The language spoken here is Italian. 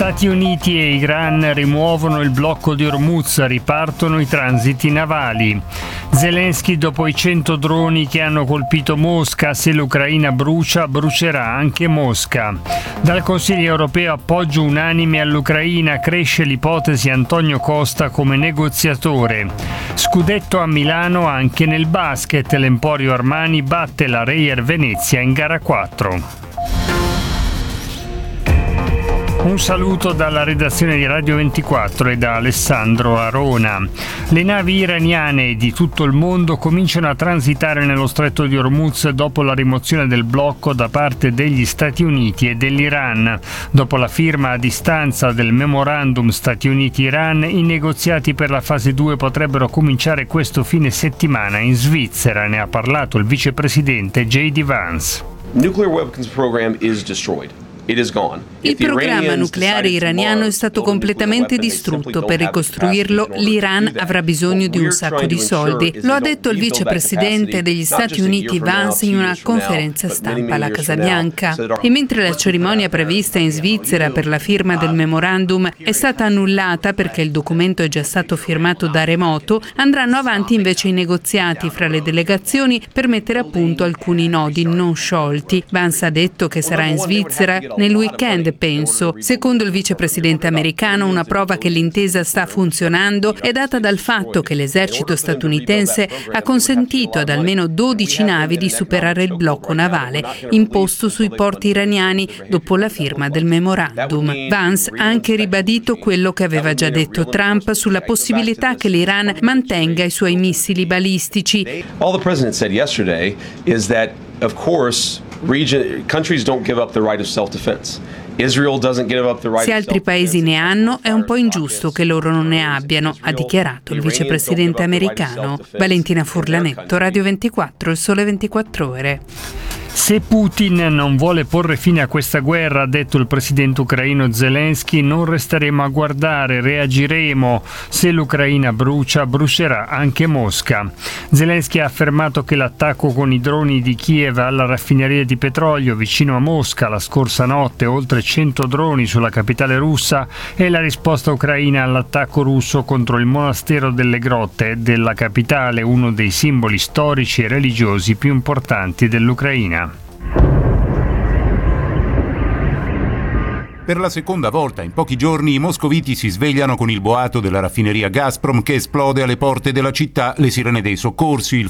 Stati Uniti e Iran rimuovono il blocco di Hormuz, ripartono i transiti navali. Zelensky dopo i 100 droni che hanno colpito Mosca, se l'Ucraina brucia, brucerà anche Mosca. Dal Consiglio europeo appoggio unanime all'Ucraina, cresce l'ipotesi Antonio Costa come negoziatore. Scudetto a Milano anche nel basket, l'Emporio Armani batte la Reyer Venezia in gara 4. Un saluto dalla redazione di Radio 24 e da Alessandro Arona. Le navi iraniane di tutto il mondo cominciano a transitare nello stretto di Hormuz dopo la rimozione del blocco da parte degli Stati Uniti e dell'Iran. Dopo la firma a distanza del memorandum Stati Uniti-Iran, i negoziati per la fase 2 potrebbero cominciare questo fine settimana in Svizzera. Ne ha parlato il vicepresidente J.D. Vance. Nuclear weapons program is destroyed. Il programma nucleare iraniano è stato completamente distrutto. Per ricostruirlo, l'Iran avrà bisogno di un sacco di soldi. Lo ha detto il vicepresidente degli Stati Uniti Vance in una conferenza stampa alla Casa Bianca. E mentre la cerimonia prevista in Svizzera per la firma del memorandum è stata annullata perché il documento è già stato firmato da remoto, andranno avanti invece i negoziati fra le delegazioni per mettere a punto alcuni nodi non sciolti. Vance ha detto che sarà in Svizzera nel weekend, penso. Secondo il vicepresidente americano, una prova che l'intesa sta funzionando è data dal fatto che l'esercito statunitense ha consentito ad almeno 12 navi di superare il blocco navale imposto sui porti iraniani dopo la firma del memorandum. Vance ha anche ribadito quello che aveva già detto Trump sulla possibilità che l'Iran mantenga i suoi missili balistici. All the president said yesterday is that, of course, countries don't give up the right of self-defense. Israel doesn't give up the right. Se altri paesi ne hanno, è un po' ingiusto che loro non ne abbiano, ha dichiarato il vicepresidente americano. Valentina Furlanetto, Radio 24, Il Sole 24 Ore. Se Putin non vuole porre fine a questa guerra, ha detto il presidente ucraino Zelensky, non resteremo a guardare, reagiremo. Se l'Ucraina brucia, brucerà anche Mosca. Zelensky ha affermato che l'attacco con i droni di Kiev alla raffineria di petrolio vicino a Mosca la scorsa notte, oltre 100 droni sulla capitale russa, è la risposta ucraina all'attacco russo contro il monastero delle grotte della capitale, uno dei simboli storici e religiosi più importanti dell'Ucraina. Per la seconda volta in pochi giorni i moscoviti si svegliano con il boato della raffineria Gazprom che esplode alle porte della città, le sirene dei soccorsi, il